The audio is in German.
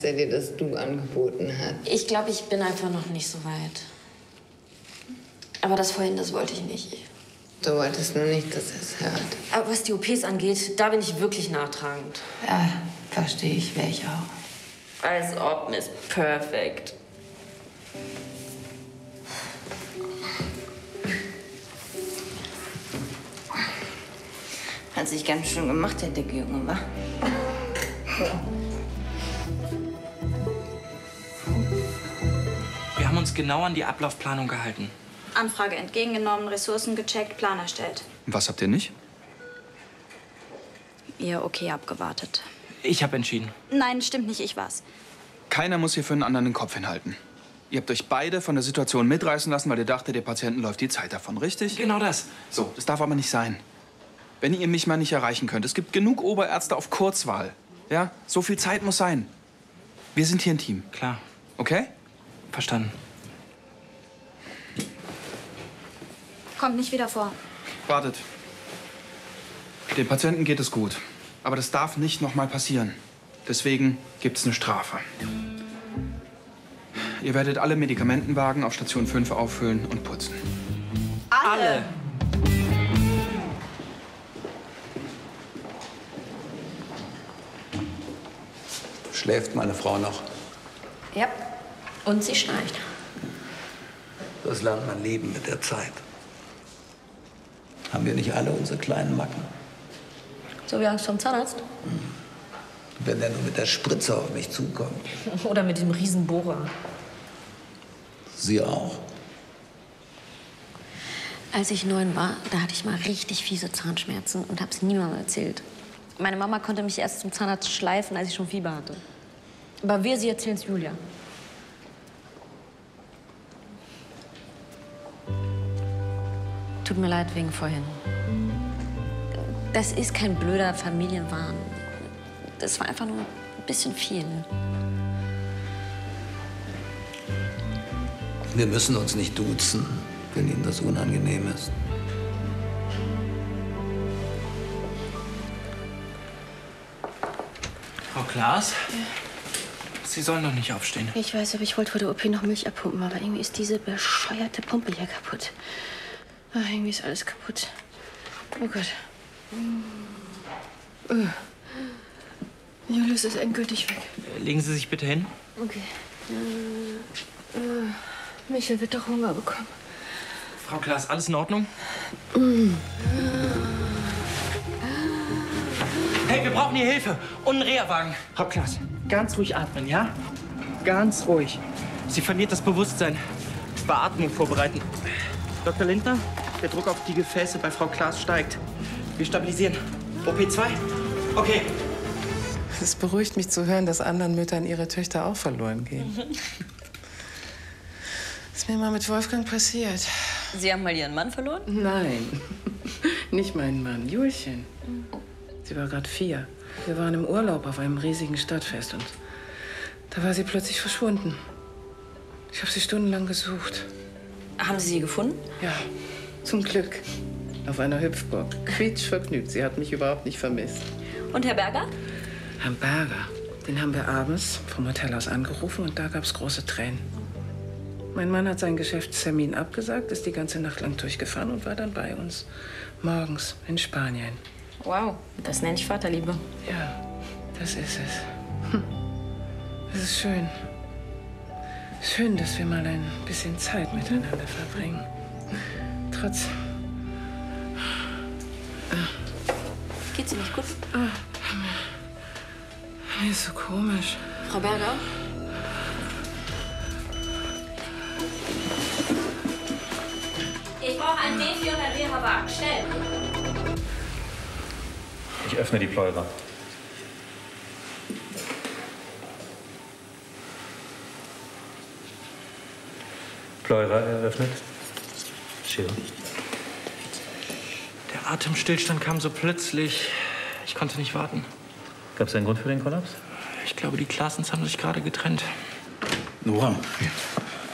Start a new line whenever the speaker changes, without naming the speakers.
der dir das Du angeboten hat.
Ich glaube, ich bin einfach noch nicht so weit. Aber das vorhin, das wollte ich nicht.
Du wolltest nur nicht, dass er es hört.
Aber was die OPs angeht, da bin ich wirklich nachtragend.
Ja, verstehe ich, wäre ich auch.
Als ob Miss Perfect.
Hat sich ganz schön gemacht, der dicke Junge, wa?
Wir haben uns genau an die Ablaufplanung gehalten.
Anfrage entgegengenommen, Ressourcen gecheckt, Plan erstellt.
Was habt ihr nicht?
Ihr okay abgewartet.
Ich habe entschieden.
Nein, stimmt nicht, ich war's.
Keiner muss hier für einen anderen den Kopf hinhalten. Ihr habt euch beide von der Situation mitreißen lassen, weil ihr dachtet, der Patienten läuft die Zeit davon, richtig?
Genau das.
So, das darf aber nicht sein. Wenn ihr mich mal nicht erreichen könnt, es gibt genug Oberärzte auf Kurzwahl. Ja, so viel Zeit muss sein. Wir sind hier ein Team.
Klar.
Okay?
Verstanden.
Kommt nicht wieder vor.
Wartet. Dem Patienten geht es gut. Aber das darf nicht noch mal passieren. Deswegen gibt es eine Strafe. Ihr werdet alle Medikamentenwagen auf Station 5 auffüllen und putzen.
Alle!
Schläft meine Frau noch?
Ja, und sie schnarcht.
Das lernt man leben mit der Zeit. Haben wir nicht alle unsere kleinen Macken?
So wie Angst vom Zahnarzt?
Wenn der nur mit der Spritze auf mich zukommt.
Oder mit dem Riesenbohrer.
Sie auch?
Als ich 9 war, da hatte ich mal richtig fiese Zahnschmerzen und hab's niemandem erzählt. Meine Mama konnte mich erst zum Zahnarzt schleifen, als ich schon Fieber hatte. Aber sie erzählen's Julia. Tut mir leid wegen vorhin. Das ist kein blöder Familienwahn. Das war einfach nur ein bisschen viel.
Wir müssen uns nicht duzen, wenn Ihnen das unangenehm ist.
Frau Klaas? Ja. Sie sollen doch nicht aufstehen.
Ich weiß, aber ich wollte vor der OP noch Milch abpumpen, aber irgendwie ist diese bescheuerte Pumpe hier kaputt. Ach, irgendwie ist alles kaputt. Oh Gott. Julius ist endgültig weg.
Legen Sie sich bitte hin.
Okay. Michael wird doch Hunger bekommen.
Frau Klaas, alles in Ordnung? Hey, wir brauchen hier Hilfe und einen Reha-Wagen. Frau Klaas, ganz ruhig atmen, ja? Ganz ruhig. Sie verliert das Bewusstsein. Beatmung vorbereiten. Dr. Lindner, der Druck auf die Gefäße bei Frau Klaas steigt. Wir stabilisieren. OP 2? Okay.
Es beruhigt mich zu hören, dass anderen Müttern ihre Töchter auch verloren gehen. Ist mir mal mit Wolfgang passiert.
Sie haben mal Ihren Mann verloren?
Nein, nicht meinen Mann, Julchen. Sie war gerade 4. Wir waren im Urlaub auf einem riesigen Stadtfest und da war sie plötzlich verschwunden. Ich habe sie stundenlang gesucht.
Haben Sie sie gefunden?
Ja, zum Glück. Auf einer Hüpfburg. Quietschvergnügt. Sie hat mich überhaupt nicht vermisst.
Und Herr Berger?
Herrn Berger, den haben wir abends vom Hotel aus angerufen und da gab es große Tränen. Mein Mann hat seinen Geschäftstermin abgesagt, ist die ganze Nacht lang durchgefahren und war dann bei uns. Morgens in Spanien.
Wow, das nenne ich Vaterliebe.
Ja, das ist es. Es ist schön. Schön, dass wir mal ein bisschen Zeit miteinander verbringen. Trotz...
Geht's Ihnen nicht gut?
Mir ist so komisch.
Frau Berger?
Ich brauche einen Baby und einen Reha-Wagen. Schnell!
Ich öffne die Pleura. Pleura eröffnet. Schere.
Der Atemstillstand kam so plötzlich. Ich konnte nicht warten.
Gab es einen Grund für den Kollaps?
Ich glaube, die Klaasens haben sich gerade getrennt.
Nora,